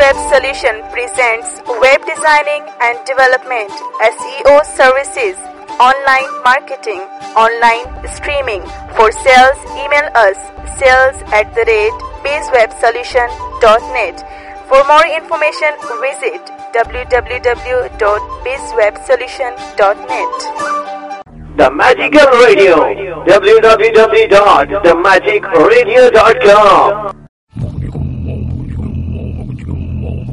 Web Solution presents web designing and development, SEO services, online marketing, online streaming. For sales, email us sales@bizwebsolution.net. For more information, visit www.bizwebsolution.net. The Magical Radio, www.themagicradio.com.